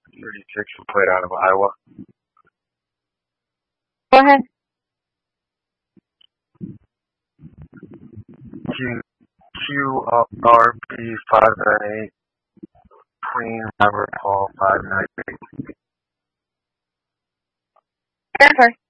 36 and played out of Iowa. Go ahead. QRP 598, Queen Robert Hall 598. Verify.